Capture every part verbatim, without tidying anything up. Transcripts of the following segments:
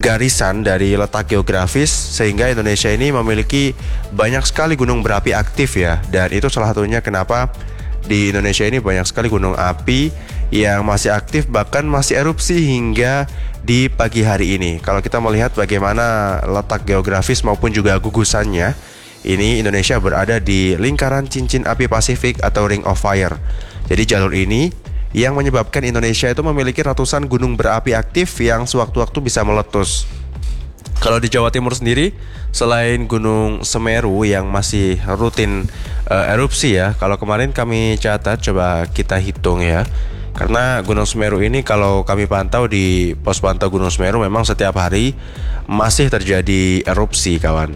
garisan dari letak geografis sehingga Indonesia ini memiliki banyak sekali gunung berapi aktif ya. Dan itu salah satunya kenapa di Indonesia ini banyak sekali gunung api yang masih aktif, bahkan masih erupsi hingga di pagi hari ini. Kalau kita melihat bagaimana letak geografis maupun juga gugusannya, ini Indonesia berada di lingkaran cincin api Pasifik atau Ring of Fire. Jadi jalur ini yang menyebabkan Indonesia itu memiliki ratusan gunung berapi aktif yang sewaktu-waktu bisa meletus. Kalau di Jawa Timur sendiri, selain Gunung Semeru yang masih rutin uh, erupsi ya, kalau kemarin kami catat, coba kita hitung ya. Karena Gunung Semeru ini kalau kami pantau di pos pantau Gunung Semeru memang setiap hari masih terjadi erupsi kawan.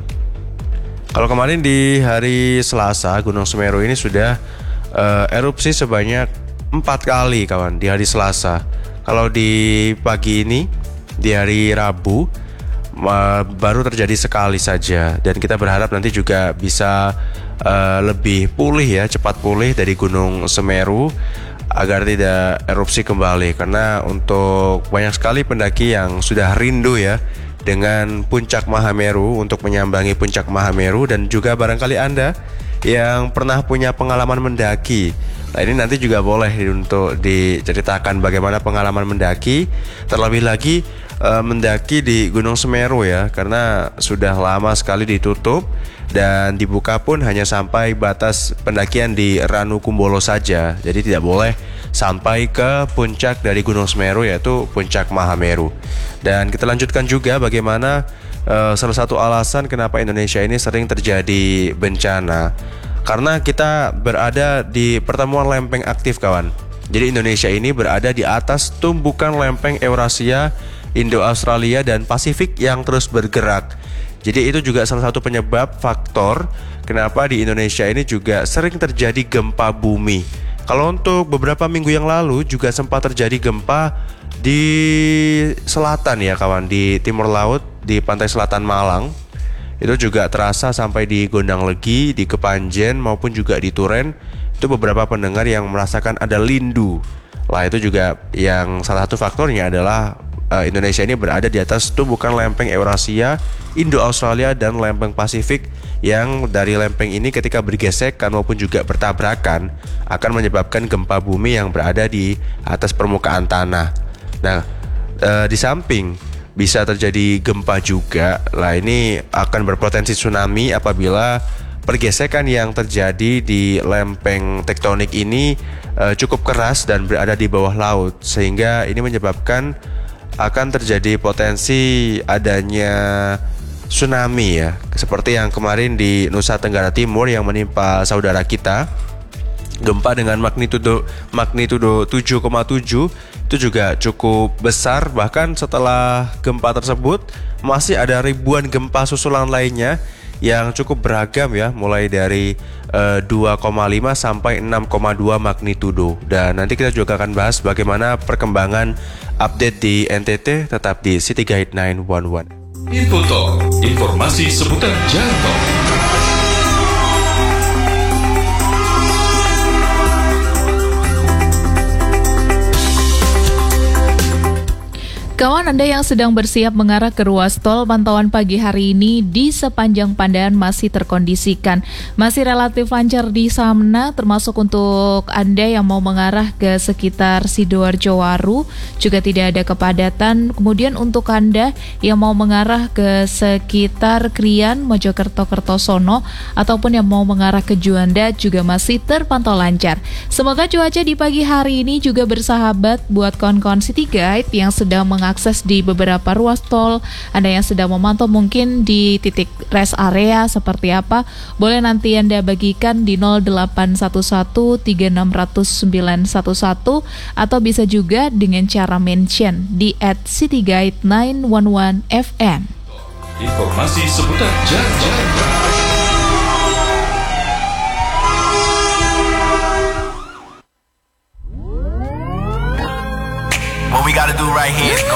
Kalau kemarin di hari Selasa Gunung Semeru ini sudah uh, erupsi sebanyak empat kali kawan di hari Selasa. Kalau di pagi ini di hari Rabu uh, baru terjadi sekali saja. Dan kita berharap nanti juga bisa uh, lebih pulih ya, cepat pulih dari Gunung Semeru agar tidak erupsi kembali. Karena untuk banyak sekali pendaki yang sudah rindu ya dengan puncak Mahameru, untuk menyambangi puncak Mahameru, dan juga barangkali Anda yang pernah punya pengalaman mendaki. Nah ini nanti juga boleh untuk diceritakan bagaimana pengalaman mendaki, terlebih lagi e, mendaki di Gunung Semeru ya, karena sudah lama sekali ditutup dan dibuka pun hanya sampai batas pendakian di Ranukumbolo saja. Jadi tidak boleh sampai ke puncak dari Gunung Semeru, yaitu puncak Mahameru. Dan kita lanjutkan juga bagaimana uh, salah satu alasan kenapa Indonesia ini sering terjadi bencana, karena kita berada di pertemuan lempeng aktif kawan. Jadi Indonesia ini berada di atas tumbukan lempeng Eurasia, Indo-Australia, dan Pasifik yang terus bergerak. Jadi itu juga salah satu penyebab faktor kenapa di Indonesia ini juga sering terjadi gempa bumi. Kalau untuk beberapa minggu yang lalu juga sempat terjadi gempa di selatan ya kawan, di timur laut, di pantai selatan Malang. Itu juga terasa sampai di Gondang Legi, di Kepanjen maupun juga di Turen. Itu beberapa pendengar yang merasakan ada lindu. Lah itu juga yang salah satu faktornya adalah uh, Indonesia ini berada di atas tumbukan lempeng Eurasia, Indo-Australia, dan lempeng Pasifik, yang dari lempeng ini ketika bergesekan maupun juga bertabrakan akan menyebabkan gempa bumi yang berada di atas permukaan tanah. Nah, uh, di samping bisa terjadi gempa juga, lah ini akan berpotensi tsunami apabila pergesekan yang terjadi di lempeng tektonik ini uh, cukup keras dan berada di bawah laut, sehingga ini menyebabkan akan terjadi potensi adanya tsunami ya, seperti yang kemarin di Nusa Tenggara Timur yang menimpa saudara kita. Gempa dengan magnitudo magnitudo tujuh koma tujuh itu juga cukup besar. Bahkan setelah gempa tersebut masih ada ribuan gempa susulan lainnya yang cukup beragam ya, mulai dari uh, dua koma lima sampai enam koma dua magnitudo. Dan nanti kita juga akan bahas bagaimana perkembangan update di N T T, tetap di City Guide sembilan satu satu. Info Talk, informasi seputar jalan tol. Kawan Anda yang sedang bersiap mengarah ke ruas tol, pantauan pagi hari ini di sepanjang Pandan masih terkondisikan. Masih relatif lancar di Samna, termasuk untuk Anda yang mau mengarah ke sekitar Sidoarjo Waru, juga tidak ada kepadatan. Kemudian untuk Anda yang mau mengarah ke sekitar Krian, Mojokerto, Kertosono, ataupun yang mau mengarah ke Juanda juga masih terpantau lancar. Semoga cuaca di pagi hari ini juga bersahabat buat kawan-kawan City Guide yang sedang mengakses di beberapa ruas tol. Anda yang sedang memantau mungkin di titik rest area seperti apa, boleh nanti Anda bagikan di nol delapan satu satu tiga enam nol nol sembilan satu satu, atau bisa juga dengan cara mention di at City Guide sembilan satu satu F M. Informasi seputar jalan-jalan. What we gotta do right here